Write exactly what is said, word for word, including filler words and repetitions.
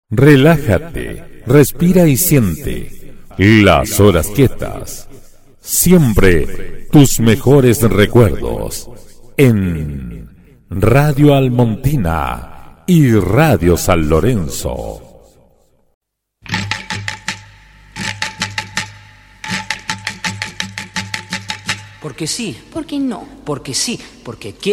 Relájate, respira y siente las horas quietas. Siempre tus mejores recuerdos en Radio Almontina y Radio San Lorenzo. Porque sí. ¿Por qué no? Porque sí. Porque quiero.